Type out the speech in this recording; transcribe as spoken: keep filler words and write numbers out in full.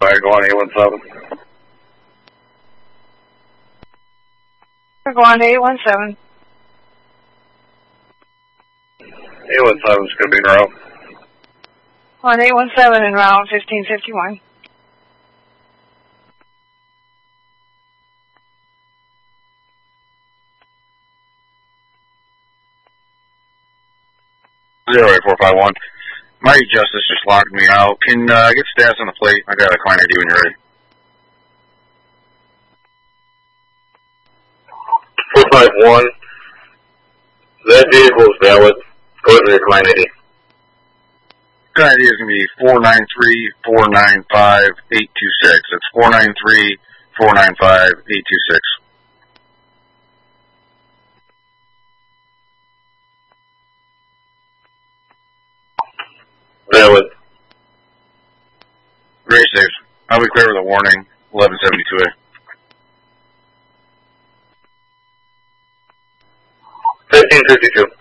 Alright, go on eight one seven. Go on to eight one seven. eight one seven is going to be en route. On eight one seven en route, fifteen fifty-one. Zero eight four five one. Mighty Justice just locked me out. Can uh, get stats on the plate? I got a client I D when you're ready. four five one. That vehicle is valid. Go ahead with your client I D. Client I D is going to be four nine three, four nine five, eight two six. It's four nine three, four nine five, eight two six. Valid. Race safe. I'll be clear with a warning. eleven seventy-two A. fifteen fifty-two.